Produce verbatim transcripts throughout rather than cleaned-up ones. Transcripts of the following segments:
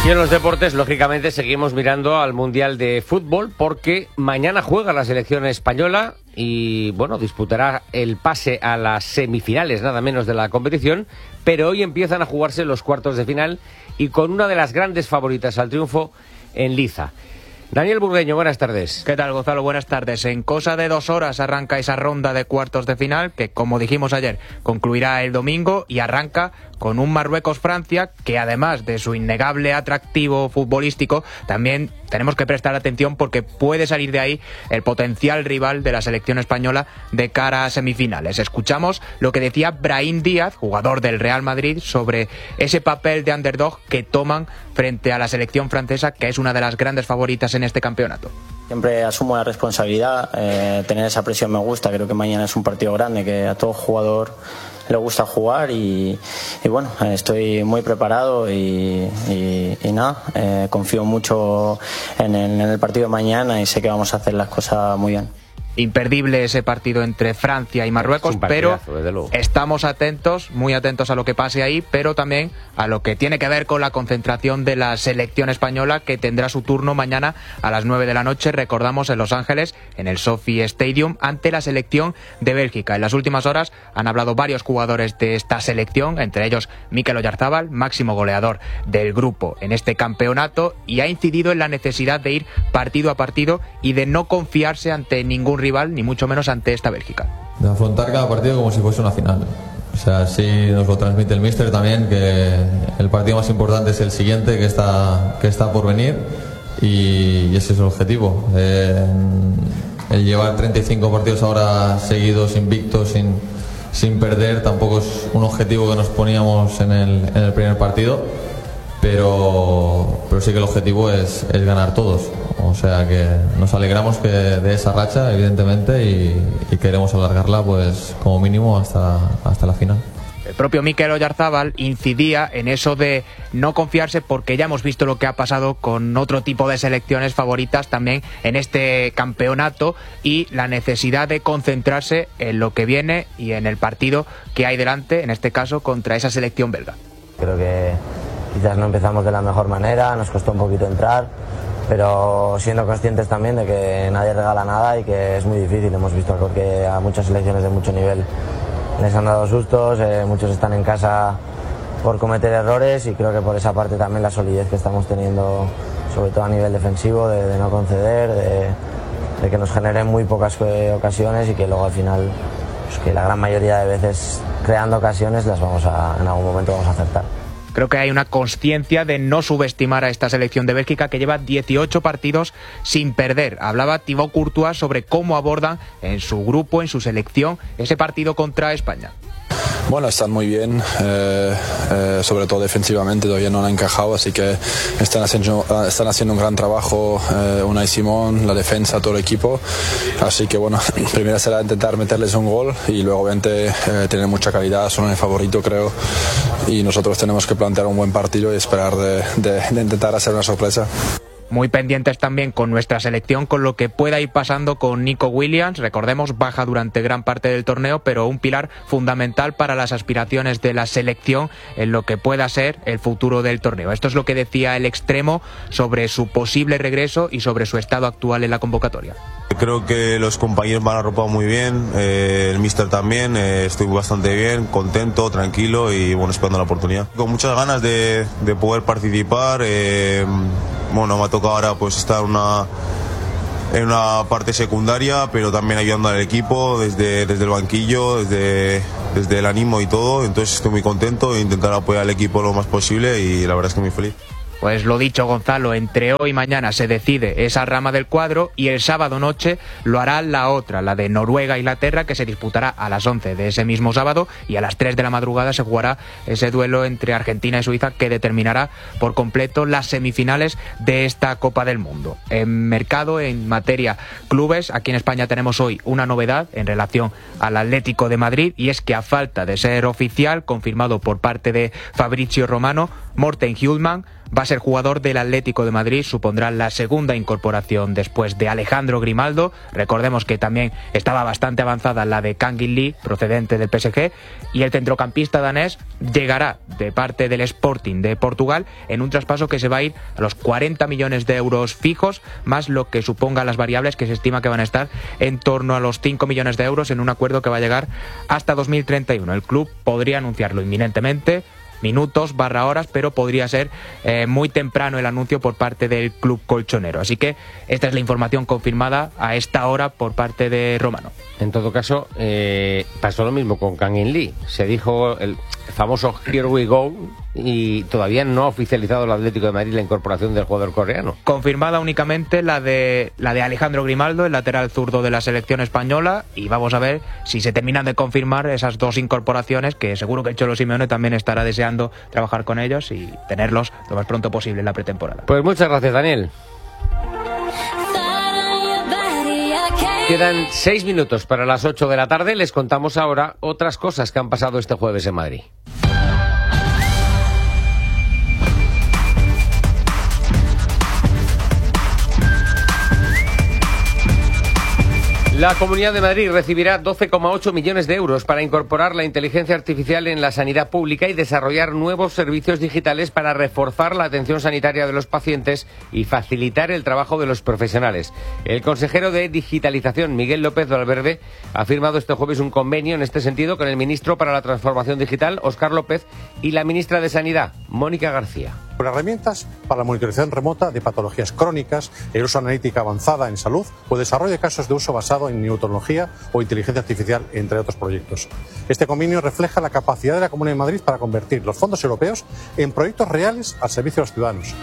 Y en los deportes, lógicamente, seguimos mirando al Mundial de Fútbol porque mañana juega la selección española y, bueno, disputará el pase a las semifinales, nada menos, de la competición, pero hoy empiezan a jugarse los cuartos de final y con una de las grandes favoritas al triunfo en liza. Daniel Burgueño, buenas tardes. ¿Qué tal, Gonzalo? Buenas tardes. En cosa de dos horas arranca esa ronda de cuartos de final que, como dijimos ayer, concluirá el domingo y arranca con un Marruecos-Francia que, además de su innegable atractivo futbolístico, también tenemos que prestar atención porque puede salir de ahí el potencial rival de la selección española de cara a semifinales. Escuchamos lo que decía Brahim Díaz, jugador del Real Madrid, sobre ese papel de underdog que toman frente a la selección francesa, que es una de las grandes favoritas en este campeonato. Siempre asumo la responsabilidad, eh, tener esa presión me gusta, creo que mañana es un partido grande, que a todo jugador le gusta jugar y, y bueno, estoy muy preparado y, y, y nada, eh, confío mucho en el, en el partido de mañana y sé que vamos a hacer las cosas muy bien. Imperdible ese partido entre Francia y Marruecos, pero estamos atentos, muy atentos a lo que pase ahí, pero también a lo que tiene que ver con la concentración de la selección española, que tendrá su turno mañana a las nueve de la noche, recordamos, en Los Ángeles, en el Sophie Stadium, ante la selección de Bélgica. En las últimas horas han hablado varios jugadores de esta selección, entre ellos Mikel Oyarzabal, máximo goleador del grupo en este campeonato, y ha incidido en la necesidad de ir partido a partido y de no confiarse ante ningún rival, ni mucho menos ante esta Bélgica. De afrontar cada partido como si fuese una final. O sea, sí nos lo transmite el míster también, que el partido más importante es el siguiente, que está, que está por venir, y, y ese es el objetivo. Eh, el llevar treinta y cinco partidos ahora seguidos, invictos, sin, sin perder, tampoco es un objetivo que nos poníamos en el, en el primer partido, pero, pero sí que el objetivo es, es ganar todos. O sea que nos alegramos que de esa racha, evidentemente, y, y queremos alargarla pues como mínimo hasta, hasta la final. El propio Mikel Oyarzabal incidía en eso de no confiarse, porque ya hemos visto lo que ha pasado con otro tipo de selecciones favoritas también en este campeonato, y la necesidad de concentrarse en lo que viene y en el partido que hay delante, en este caso contra esa selección belga. Creo que quizás no empezamos de la mejor manera, nos costó un poquito entrar, pero siendo conscientes también de que nadie regala nada y que es muy difícil. Hemos visto que a muchas selecciones de mucho nivel les han dado sustos, eh, muchos están en casa por cometer errores, y creo que por esa parte también la solidez que estamos teniendo, sobre todo a nivel defensivo, de, de no conceder, de, de que nos generen muy pocas eh, ocasiones y que luego al final, pues que la gran mayoría de veces creando ocasiones las vamos a, en algún momento vamos a acertar. Creo que hay una consciencia de no subestimar a esta selección de Bélgica, que lleva dieciocho partidos sin perder. Hablaba Thibaut Courtois sobre cómo abordan en su grupo, en su selección, ese partido contra España. Bueno, están muy bien, eh, eh, sobre todo defensivamente todavía no han encajado, así que están haciendo, están haciendo un gran trabajo, eh, Unai Simón, la defensa, todo el equipo, así que bueno, primero será intentar meterles un gol y luego obviamente eh, tienen mucha calidad, son el favorito creo, y nosotros tenemos que plantear un buen partido y esperar de, de, de intentar hacer una sorpresa. Muy pendientes también con nuestra selección, con lo que pueda ir pasando con Nico Williams. Recordemos, baja durante gran parte del torneo, pero un pilar fundamental para las aspiraciones de la selección en lo que pueda ser el futuro del torneo. Esto es lo que decía el extremo sobre su posible regreso y sobre su estado actual en la convocatoria. Creo que los compañeros me han arropado muy bien, eh, el míster también, eh, estoy bastante bien, contento, tranquilo y bueno, esperando la oportunidad. Con muchas ganas de, de poder participar, eh, bueno, me ha tocado ahora pues estar una, en una parte secundaria, pero también ayudando al equipo desde, desde el banquillo, desde, desde el ánimo y todo, entonces estoy muy contento e intentar apoyar al equipo lo más posible y la verdad es que muy feliz. Pues lo dicho, Gonzalo, entre hoy y mañana se decide esa rama del cuadro y el sábado noche lo hará la otra, la de Noruega-Inglaterra, que se disputará a las once de ese mismo sábado, y a las tres de la madrugada se jugará ese duelo entre Argentina y Suiza que determinará por completo las semifinales de esta Copa del Mundo. En mercado, en materia clubes, aquí en España tenemos hoy una novedad en relación al Atlético de Madrid, y es que a falta de ser oficial, confirmado por parte de Fabrizio Romano, Morten Hjulmand va a ser jugador del Atlético de Madrid, supondrá la segunda incorporación después de Alejandro Grimaldo. Recordemos que también estaba bastante avanzada la de Kangin Lee, procedente del P S G, y el centrocampista danés llegará de parte del Sporting de Portugal en un traspaso que se va a ir a los cuarenta millones de euros fijos, más lo que suponga las variables, que se estima que van a estar en torno a los cinco millones de euros en un acuerdo que va a llegar hasta dos mil treinta y uno. El club podría anunciarlo inminentemente, minutos barra horas, pero podría ser eh, muy temprano el anuncio por parte del club colchonero. Así que esta es la información confirmada a esta hora por parte de Romano. En todo caso, eh, pasó lo mismo con Kangin Lee. Se dijo el famoso Here we go y todavía no ha oficializado el Atlético de Madrid la incorporación del jugador coreano. Confirmada únicamente la de la de Alejandro Grimaldo, el lateral zurdo de la selección española, y vamos a ver si se terminan de confirmar esas dos incorporaciones, que seguro que el Cholo Simeone también estará deseando trabajar con ellos y tenerlos lo más pronto posible en la pretemporada. Pues muchas gracias, Daniel. Quedan seis minutos para las ocho de la tarde. Les contamos ahora otras cosas que han pasado este jueves en Madrid. La Comunidad de Madrid recibirá doce coma ocho millones de euros para incorporar la inteligencia artificial en la sanidad pública y desarrollar nuevos servicios digitales para reforzar la atención sanitaria de los pacientes y facilitar el trabajo de los profesionales. El consejero de Digitalización, Miguel López Valverde, ha firmado este jueves un convenio en este sentido con el ministro para la Transformación Digital, Óscar López, y la ministra de Sanidad, Mónica García. Con herramientas para la monitorización remota de patologías crónicas, el uso analítica avanzada en salud o desarrollo de casos de uso basado en neurotecnología o inteligencia artificial, entre otros proyectos. Este convenio refleja la capacidad de la Comunidad de Madrid para convertir los fondos europeos en proyectos reales al servicio de los ciudadanos.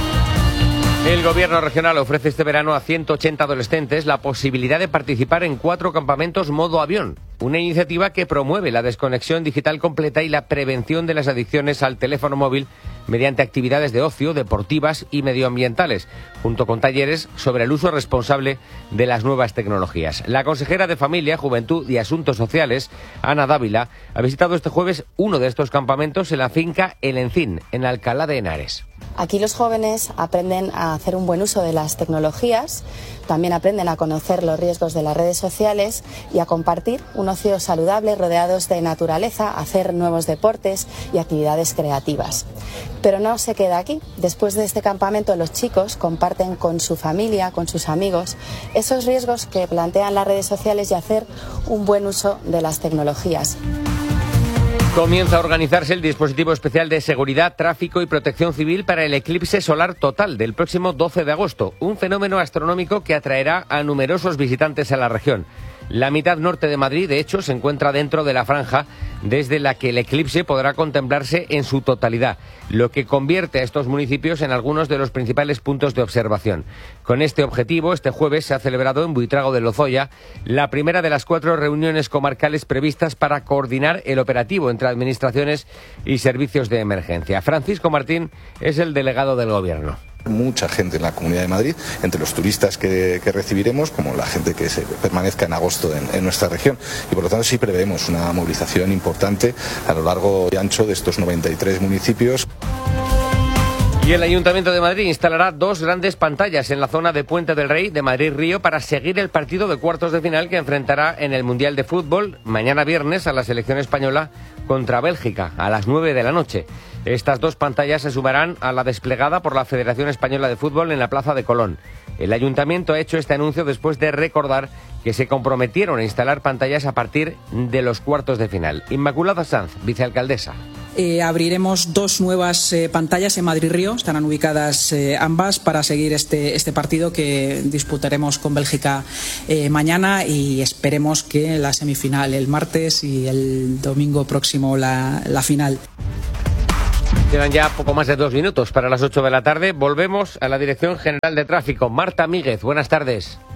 El gobierno regional ofrece este verano a ciento ochenta adolescentes la posibilidad de participar en cuatro campamentos modo avión, una iniciativa que promueve la desconexión digital completa y la prevención de las adicciones al teléfono móvil mediante actividades de ocio, deportivas y medioambientales, junto con talleres sobre el uso responsable de las nuevas tecnologías. La consejera de Familia, Juventud y Asuntos Sociales, Ana Dávila, ha visitado este jueves uno de estos campamentos en la finca El Encín, en Alcalá de Henares. Aquí los jóvenes aprenden a hacer un buen uso de las tecnologías, también aprenden a conocer los riesgos de las redes sociales y a compartir un ocio saludable rodeados de naturaleza, hacer nuevos deportes y actividades creativas. Pero no se queda aquí. Después de este campamento, los chicos comparten con su familia, con sus amigos, esos riesgos que plantean las redes sociales y hacer un buen uso de las tecnologías. Comienza a organizarse el dispositivo especial de seguridad, tráfico y protección civil para el eclipse solar total del próximo doce de agosto, un fenómeno astronómico que atraerá a numerosos visitantes a la región. La mitad norte de Madrid, de hecho, se encuentra dentro de la franja desde la que el eclipse podrá contemplarse en su totalidad, lo que convierte a estos municipios en algunos de los principales puntos de observación. Con este objetivo, este jueves se ha celebrado en Buitrago de Lozoya la primera de las cuatro reuniones comarcales previstas para coordinar el operativo entre administraciones y servicios de emergencia. Francisco Martín es el delegado del Gobierno. Mucha gente en la Comunidad de Madrid, entre los turistas que, que recibiremos, como la gente que se permanezca en agosto en, en nuestra región. Y por lo tanto sí prevemos una movilización importante a lo largo y ancho de estos noventa y tres municipios. Y el Ayuntamiento de Madrid instalará dos grandes pantallas en la zona de Puente del Rey de Madrid-Río para seguir el partido de cuartos de final que enfrentará en el Mundial de Fútbol mañana viernes a la selección española contra Bélgica a las nueve de la noche. Estas dos pantallas se sumarán a la desplegada por la Federación Española de Fútbol en la Plaza de Colón. El Ayuntamiento ha hecho este anuncio después de recordar que se comprometieron a instalar pantallas a partir de los cuartos de final. Inmaculada Sanz, vicealcaldesa. Eh, abriremos dos nuevas eh, pantallas en Madrid-Río, estarán ubicadas eh, ambas para seguir este, este partido que disputaremos con Bélgica eh, mañana y esperemos que la semifinal el martes y el domingo próximo la, la final. Quedan ya poco más de dos minutos para las ocho de la tarde. Volvemos a la Dirección General de Tráfico. Marta Míguez, buenas tardes.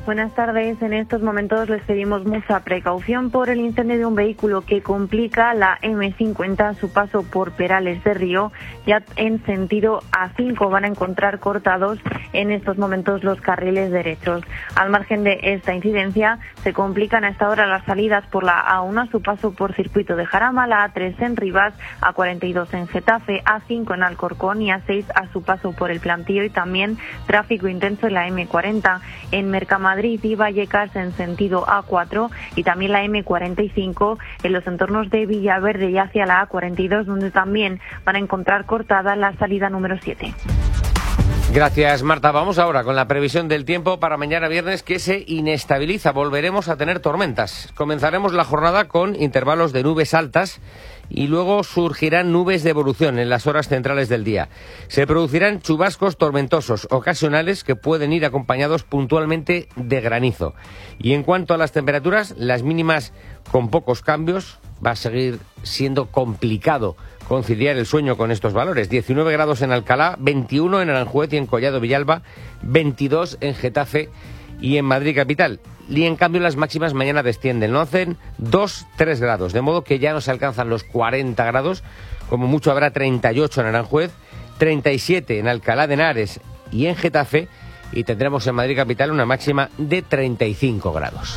Buenas tardes. En estos momentos les pedimos mucha precaución por el incendio de un vehículo que complica la eme cincuenta a su paso por Perales de Río. Ya en sentido A cinco van a encontrar cortados en estos momentos los carriles derechos. Al margen de esta incidencia, se complican a esta hora las salidas por la A uno a su paso por Circuito de Jarama, la A tres en Rivas, A cuarenta y dos en Getafe, A cinco en Alcorcón y A seis a su paso por el Plantío, y también tráfico intenso en la eme cuarenta en Mercamadrid y Vallecas en sentido A cuatro, y también la eme cuarenta y cinco en los entornos de Villaverde y hacia la A cuarenta y dos, donde también van a encontrar cortada la salida número siete. Gracias, Marta. Vamos ahora con la previsión del tiempo para mañana viernes, que se inestabiliza. Volveremos a tener tormentas. Comenzaremos la jornada con intervalos de nubes altas y luego surgirán nubes de evolución en las horas centrales del día. Se producirán chubascos tormentosos ocasionales que pueden ir acompañados puntualmente de granizo. Y en cuanto a las temperaturas, las mínimas con pocos cambios. Va a seguir siendo complicado conciliar el sueño con estos valores. diecinueve grados en Alcalá, veintiuno en Aranjuez y en Collado Villalba, veintidós en Getafe y en Madrid capital. Y en cambio las máximas mañana descienden, no hacen dos, tres grados, de modo que ya no se alcanzan los cuarenta grados, como mucho habrá treinta y ocho en Aranjuez, treinta y siete en Alcalá de Henares y en Getafe, y tendremos en Madrid capital una máxima de treinta y cinco grados.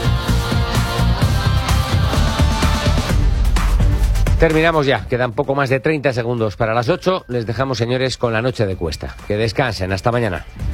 Terminamos ya, quedan poco más de treinta segundos para las ocho. Les dejamos, señores, con la noche de Cuesta. Que descansen, hasta mañana.